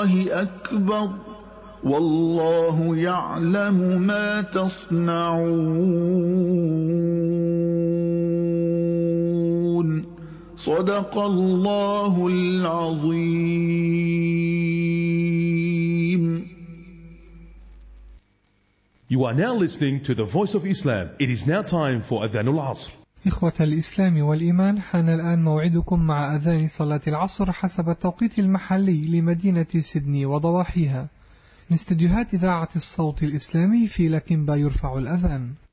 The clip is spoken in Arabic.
الله أكبر والله يعلم ما تصنعون صدق الله العظيم. You are now listening to the Voice of Islam. It is now time for Adhan al-Asr. إخوة الإسلام والإيمان، حان الآن موعدكم مع أذان صلاة العصر حسب التوقيت المحلي لمدينة سيدني وضواحيها. من استديوهات إذاعة الصوت الإسلامي في لكنبا يرفع الأذان.